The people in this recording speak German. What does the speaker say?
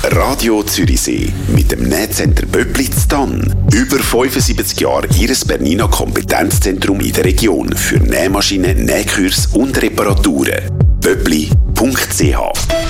Radio Zürichsee mit dem Nähcenter Böppli zu Thann. Über 75 Jahre Ihres Bernina Kompetenzzentrum in der Region für Nähmaschinen, Nähkurs und Reparaturen. böppli.ch